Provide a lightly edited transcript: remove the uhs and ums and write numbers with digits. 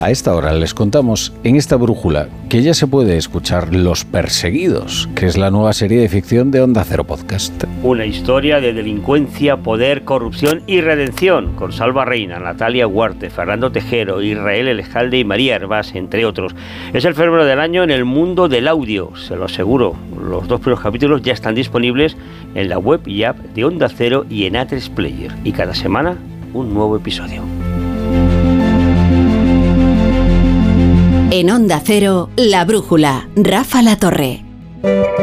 A esta hora les contamos en esta brújula que ya se puede escuchar Los Perseguidos, que es la nueva serie de ficción de Onda Cero Podcast. Una historia de delincuencia, poder, corrupción y redención, con Salva Reina, Natalia Huarte, Fernando Tejero, Israel Elejalde y María Hervás, entre otros. Es el fenómeno del año en el mundo del audio, se lo aseguro. Los 2 primeros capítulos ya están disponibles en la web y app de Onda Cero y en A3 Player. Y cada semana un nuevo episodio. En Onda Cero, La Brújula, Rafa La Torre.